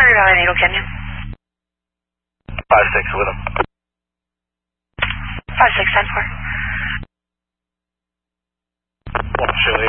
Missouri Valley and Eagle Canyon. 5-6 with him. 5-6, 10-4. One show